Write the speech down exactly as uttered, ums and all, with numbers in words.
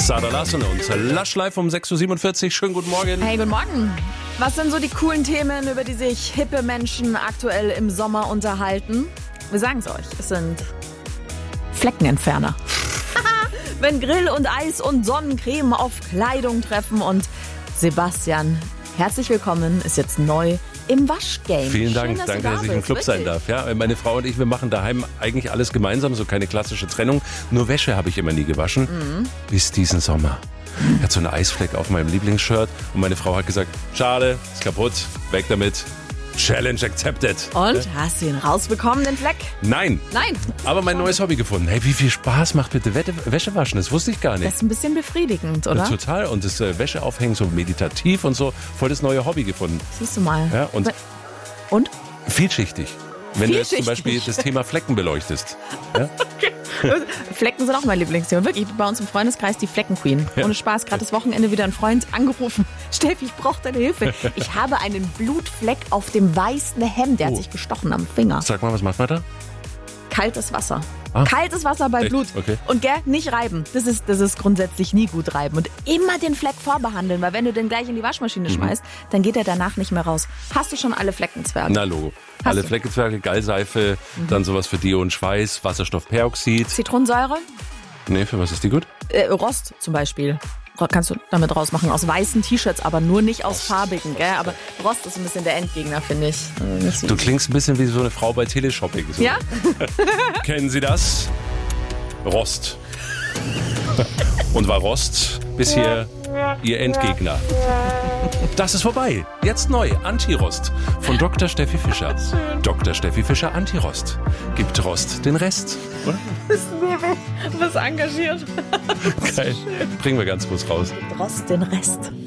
Sarah Larsson und Lush live um sechs Uhr siebenundvierzig. Schönen guten Morgen. Hey, guten Morgen. Was sind so die coolen Themen, über die sich hippe Menschen aktuell im Sommer unterhalten? Wir sagen es euch, es sind Fleckenentferner. Wenn Grill und Eis und Sonnencreme auf Kleidung treffen. Und Sebastian, herzlich willkommen, ist jetzt neu im Waschgame. Vielen Dank, Schön, dass danke, du da dass ich im bist, Club wirklich. sein darf. Ja, meine Frau und ich, wir machen daheim eigentlich alles gemeinsam, so keine klassische Trennung. Nur Wäsche habe ich immer nie gewaschen, mhm. bis diesen Sommer. Ich hatte so einen Eisfleck auf meinem Lieblingsshirt und meine Frau hat gesagt, schade, ist kaputt, weg damit. Challenge accepted. Und, ja? hast du ihn rausbekommen, den Fleck? Nein. Nein. Aber mein neues Hobby gefunden. Hey, wie viel Spaß macht bitte Wäsche waschen? Das wusste ich gar nicht. Das ist ein bisschen befriedigend, oder? Ja, total. Und das äh, Wäscheaufhängen so meditativ und so. Voll das neue Hobby gefunden. Siehst du mal. Ja, und, und? Vielschichtig. Wenn du jetzt zum Beispiel das Thema Flecken beleuchtest. Ja? Okay. Flecken sind auch mein Lieblingsthema. Wirklich, bei uns im Freundeskreis die Fleckenqueen. Ja. Ohne Spaß, gerade das Wochenende wieder ein Freund angerufen. Steffi, ich brauche deine Hilfe. Ich habe einen Blutfleck auf dem weißen Hemd. Der Oh. hat sich gestochen am Finger. Sag mal, was macht man da? Kaltes Wasser. Ah. Kaltes Wasser bei Echt? Blut. Okay. Und gell, nicht reiben. Das ist, das ist grundsätzlich nie gut reiben. Und immer den Fleck vorbehandeln, weil wenn du den gleich in die Waschmaschine Mhm. schmeißt, dann geht er danach nicht mehr raus. Hast du schon alle Fleckenzwerge? Na, Logo. Hast Alle du? Fleckenzwerge, Gallseife, mhm. dann sowas für Deo und Schweiß, Wasserstoffperoxid. Zitronensäure? Nee, für was ist die gut? Äh, Rost zum Beispiel. Kannst du damit rausmachen. Aus weißen T-Shirts, aber nur nicht aus farbigen. Gell? Aber Rost ist ein bisschen der Endgegner, finde ich. Also nicht so Du easy. klingst ein bisschen wie so eine Frau bei Teleshopping. So. Ja? Kennen Sie das? Rost. Und war Rost bisher Ihr Endgegner? Das ist vorbei. Jetzt neu. Anti-Rost. Von Doktor Steffi Fischer. Doktor Steffi Fischer Anti-Rost. Gibt Rost den Rest. Oder? Du bist engagiert. Geil. Bringen wir ganz kurz raus. Rost den Rest.